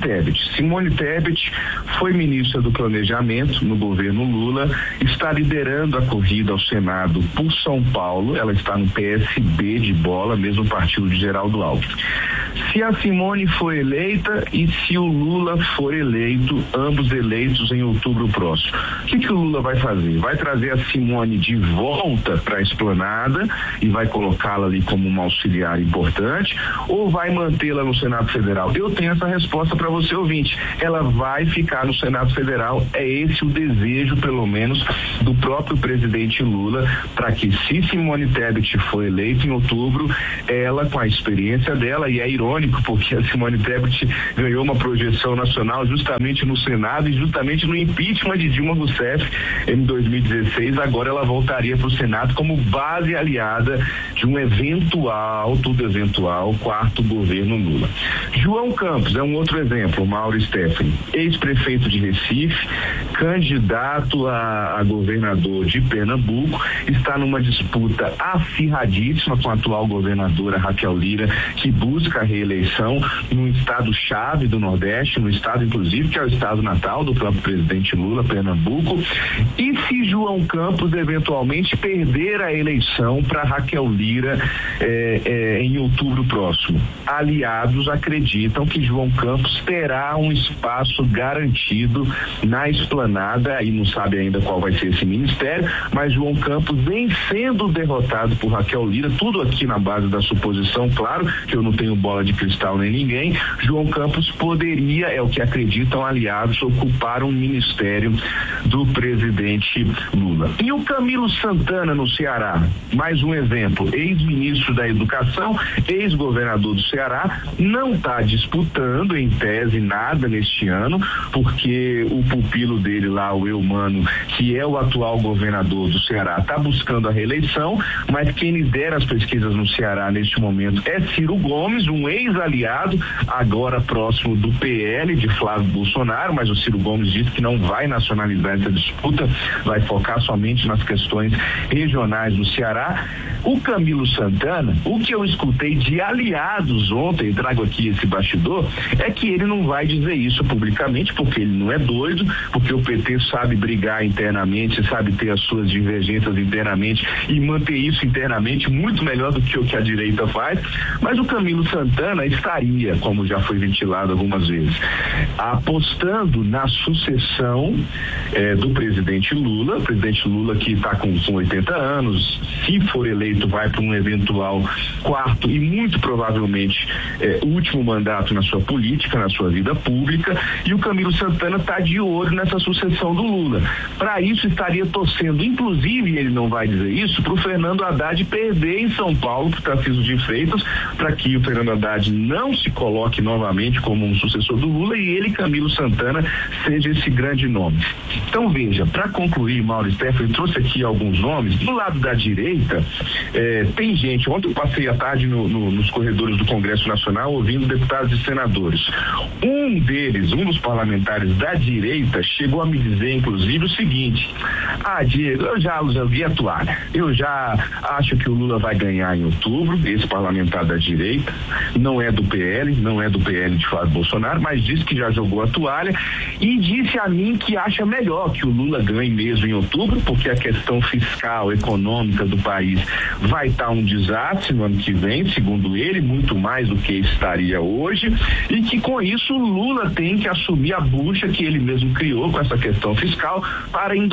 Tebet foi ministra do Planejamento no governo Lula, está liderando a corrida ao Senado por São Paulo, ela está no PSB de bola, mesmo partido de Geraldo Alckmin. Se a Simone for eleita e se o Lula for eleito, ambos eleitos em outubro próximo, o que o Lula vai fazer? Vai trazer a Simone de volta para a esplanada e vai colocá-la ali como uma auxiliar importante, ou vai mantê-la no Senado Federal? Eu tenho essa resposta para você, ouvinte. Ela vai ficar no Senado Federal. É esse o desejo, pelo menos, do próprio presidente Lula, para que, se Simone Tebet for eleita em outubro, ela, com a experiência dela, e é irônico porque a Simone Tebet ganhou uma projeção nacional justamente no Senado e justamente no impeachment de Dilma Rousseff em 2016, agora ela voltaria para o Senado como base aliada de um tudo eventual, quarto governo Lula. João Campos é um outro exemplo, Mauro Stephanie, ex-prefeito de Recife, candidato a governador de Pernambuco, está numa disputa acirradíssima com a atual governadora Raquel Lira, que busca a reeleição num estado-chave do Nordeste, no estado, inclusive, que é o estado natal do próprio presidente Lula, Pernambuco. E se João Campos eventualmente perder a eleição para Raquel Lira em outubro próximo, aliados acreditam que João Campos terá um espaço garantido na esplanada, aí não sabe ainda qual vai ser esse ministério, mas João Campos vem sendo derrotado por Raquel Lira, tudo aqui na base da suposição, claro, que eu não tenho bola de cristal nem ninguém. João Campos poderia, é o que acreditam aliados, ocupar um ministério do presidente Lula. E o Camilo Santana no Ceará, mais um exemplo, ex-ministro da Educação, ex-governador do Ceará, não está disputando em tese nada neste ano, porque o pupilo dele lá, o Eumano, que é o atual governador do Ceará, está buscando a reeleição, mas quem lidera as pesquisas no Ceará neste momento é Ciro Gomes, um ex-aliado, agora próximo do PL de Flávio Bolsonaro, mas o Ciro Gomes disse que não vai nacionalizar essa disputa, vai focar somente nas questões regionais do Ceará. O Camilo Santana, o que eu escutei de aliados ontem, trago aqui esse bastidor, é que ele não vai dizer isso publicamente, porque ele não é doido, porque o PT sabe brigar internamente, sabe ter as suas divergências internamente e manter isso internamente muito melhor do que o que a direita faz, mas o Camilo Santana estaria, como já foi ventilado algumas vezes, apostando na sucessão do presidente Lula, o presidente Lula que está com 80 anos, se for eleito vai para um eventual quarto e muito provavelmente último mandato na sua política, na sua vida pública, e o Camilo Santana está de olho nessa sucessão do Lula. Para isso estaria torcendo, inclusive ele não vai dizer isso, para o Fernando Haddad perder em São Paulo para Tarcísio de Freitas, para que o Fernando Haddad não se coloque novamente como um sucessor do Lula e ele, Camilo Santana, seja esse grande nome. Então veja, para concluir, Mauro Stephanie trouxe aqui alguns nomes. Do lado da direita, tem gente, ontem eu passei a tarde nos corredores do Congresso Nacional ouvindo deputados e senadores. Um deles, um dos parlamentares da direita, chegou a me dizer, inclusive, o seguinte: Diego, eu já vi a toalha. Eu já acho que o Lula vai ganhar em outubro, esse parlamentar da direita, não é do PL de Flávio Bolsonaro, mas disse que já jogou a toalha e disse a mim que acha melhor que o Lula ganhe mesmo em outubro, porque a questão fiscal, econômica do país vai estar um desastre no ano que vem, segundo ele, muito mais do que estaria hoje, e que com isso o Lula tem que assumir a bucha que ele mesmo criou com essa questão fiscal para em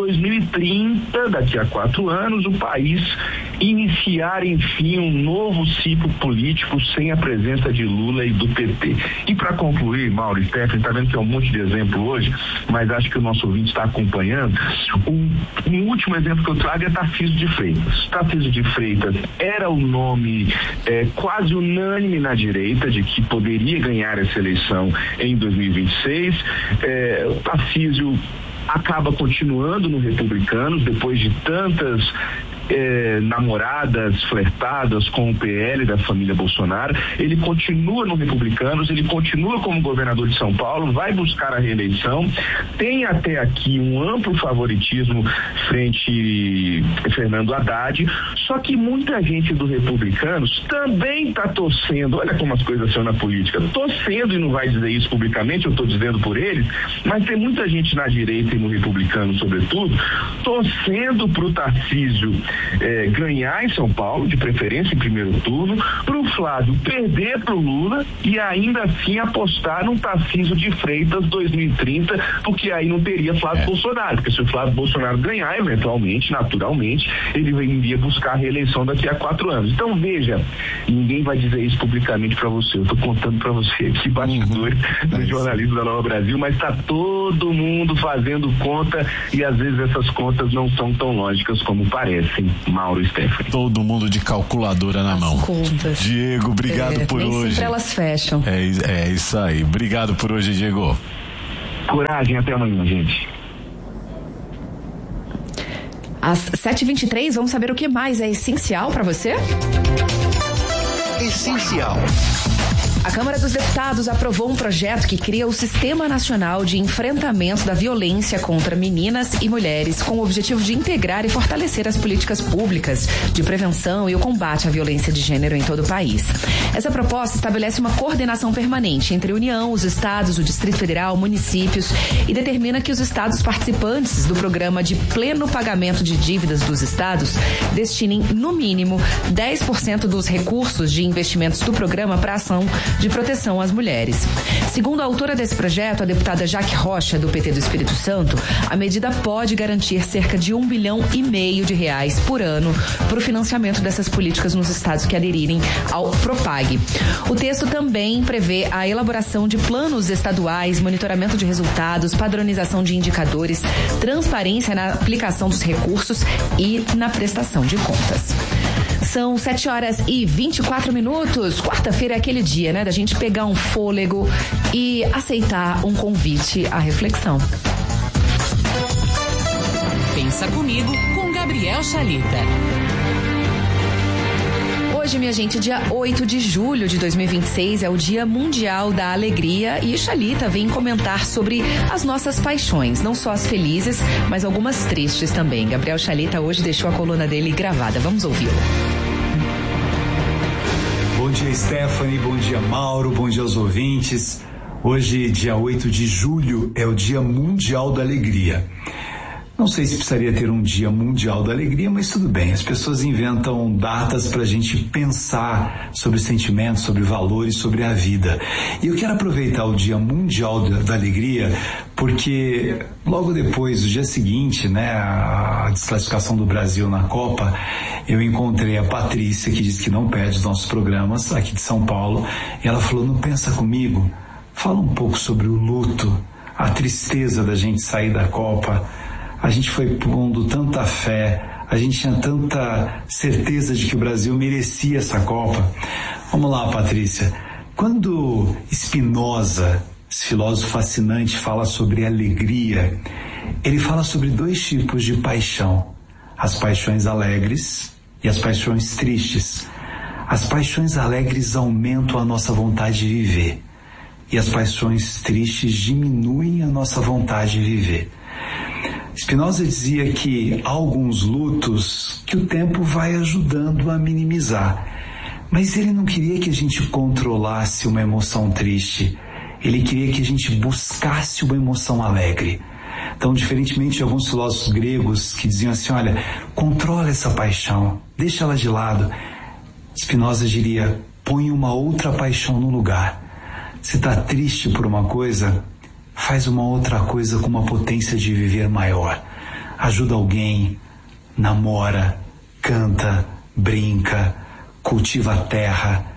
2030, daqui a 4 anos, o país iniciar enfim um novo ciclo político sem a presença presença de Lula e do PT. E para concluir, Mauro e Stephanie, tá vendo que é um monte de exemplo hoje, mas acho que o nosso ouvinte está acompanhando. Um último exemplo que eu trago é Tarcísio de Freitas. Tarcísio de Freitas era o nome quase unânime na direita de que poderia ganhar essa eleição em 2026. O Tarcísio acaba continuando no Republicanos depois de tantas namoradas, flertadas com o PL da família Bolsonaro. Ele continua no Republicanos, ele continua como governador de São Paulo, vai buscar a reeleição, tem até aqui um amplo favoritismo frente a Fernando Haddad, só que muita gente do Republicanos também está torcendo, olha como as coisas são na política, torcendo, e não vai dizer isso publicamente, eu estou dizendo por eles, mas tem muita gente na direita e no Republicano, sobretudo, torcendo para o Tarcísio ganhar em São Paulo, de preferência em primeiro turno, para o Flávio perder para o Lula e ainda assim apostar num Tarcísio de Freitas 2030, porque aí não teria Flávio Bolsonaro, porque se o Flávio Bolsonaro ganhar, eventualmente, naturalmente, ele iria buscar a reeleição daqui a 4 anos. Então veja, ninguém vai dizer isso publicamente para você, eu estou contando para você aqui, bastidores do jornalismo da Nova Brasil, mas está todo mundo fazendo conta e às vezes essas contas não são tão lógicas como parecem. Mauro e Stephanie. Todo mundo de calculadora na mão. Contas. Diego, obrigado por hoje. Sempre elas fecham. É isso aí. Obrigado por hoje, Diego. Coragem, até amanhã, gente. Às 7h23, vamos saber o que mais é essencial para você? Essencial. A Câmara dos Deputados aprovou um projeto que cria o Sistema Nacional de Enfrentamento da Violência contra Meninas e Mulheres, com o objetivo de integrar e fortalecer as políticas públicas de prevenção e o combate à violência de gênero em todo o país. Essa proposta estabelece uma coordenação permanente entre a União, os estados, o Distrito Federal, municípios e determina que os estados participantes do programa de pleno pagamento de dívidas dos estados destinem, no mínimo, 10% dos recursos de investimentos do programa para ação de proteção às mulheres. Segundo a autora desse projeto, a deputada Jaque Rocha, do PT do Espírito Santo, a medida pode garantir cerca de R$1,5 bilhão por ano para o financiamento dessas políticas nos estados que aderirem ao Propag. O texto também prevê a elaboração de planos estaduais, monitoramento de resultados, padronização de indicadores, transparência na aplicação dos recursos e na prestação de contas. São 7h24. Quarta-feira é aquele dia, né? Da gente pegar um fôlego e aceitar um convite à reflexão. Pensa comigo com Gabriel Chalita. Hoje, minha gente, dia 8 de julho de 2026 é o Dia Mundial da Alegria e Chalita vem comentar sobre as nossas paixões, não só as felizes, mas algumas tristes também. Gabriel Chalita hoje deixou a coluna dele gravada. Vamos ouvi-lo. Bom dia, Stephanie, bom dia, Mauro, bom dia aos ouvintes. Hoje, dia 8 de julho, é o Dia Mundial da Alegria. Não sei se precisaria ter um Dia Mundial da Alegria, mas tudo bem, as pessoas inventam datas para a gente pensar sobre sentimentos, sobre valores, sobre a vida. E eu quero aproveitar o Dia Mundial da Alegria, porque logo depois, no dia seguinte, né, a desclassificação do Brasil na Copa, eu encontrei a Patrícia, que diz que não perde os nossos programas, aqui de São Paulo, e ela falou, não pensa comigo? Fala um pouco sobre o luto, a tristeza da gente sair da Copa. A gente foi pondo tanta fé, a gente tinha tanta certeza de que o Brasil merecia essa Copa. Vamos lá, Patrícia. Quando Spinoza, esse filósofo fascinante, fala sobre alegria, ele fala sobre 2 tipos de paixão. As paixões alegres e as paixões tristes. As paixões alegres aumentam a nossa vontade de viver. E as paixões tristes diminuem a nossa vontade de viver. Spinoza dizia que há alguns lutos que o tempo vai ajudando a minimizar, mas ele não queria que a gente controlasse uma emoção triste, ele queria que a gente buscasse uma emoção alegre. Então, diferentemente de alguns filósofos gregos que diziam assim, olha, controla essa paixão, deixa ela de lado, Spinoza diria, põe uma outra paixão no lugar. Se está triste por uma coisa, faz uma outra coisa com uma potência de viver maior. Ajuda alguém, namora, canta, brinca, cultiva a terra,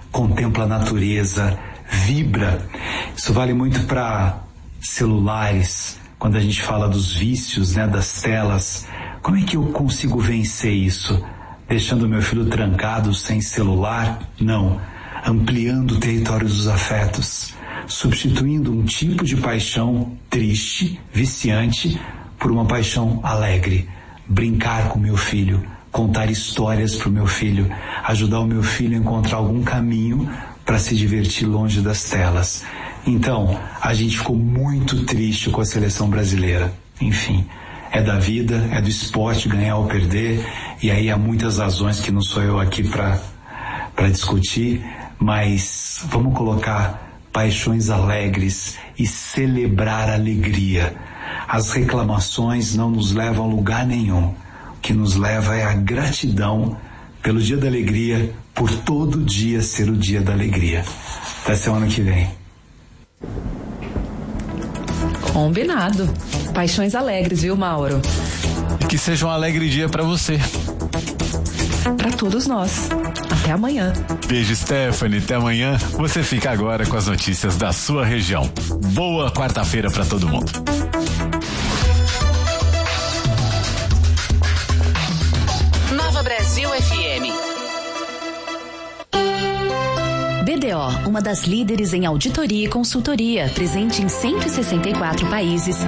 contempla a natureza, vibra. Isso vale muito para celulares, quando a gente fala dos vícios, né, das telas. Como é que eu consigo vencer isso? Deixando meu filho trancado sem celular? Não. Ampliando o território dos afetos, substituindo um tipo de paixão triste, viciante, por uma paixão alegre. Brincar com meu filho, contar histórias para o meu filho, ajudar o meu filho a encontrar algum caminho para se divertir longe das telas. Então, a gente ficou muito triste com a seleção brasileira. Enfim, é da vida, é do esporte ganhar ou perder, e aí há muitas razões que não sou eu aqui para discutir, mas vamos colocar paixões alegres e celebrar a alegria. As reclamações não nos levam a lugar nenhum. O que nos leva é a gratidão pelo dia da alegria, por todo dia ser o dia da alegria. Até semana que vem. Combinado. Paixões alegres, viu, Mauro? Que seja um alegre dia para você. Para todos nós. Até amanhã. Beijo, Stephanie. Até amanhã. Você fica agora com as notícias da sua região. Boa quarta-feira para todo mundo. Nova Brasil FM. BDO, uma das líderes em auditoria e consultoria, presente em 164 países,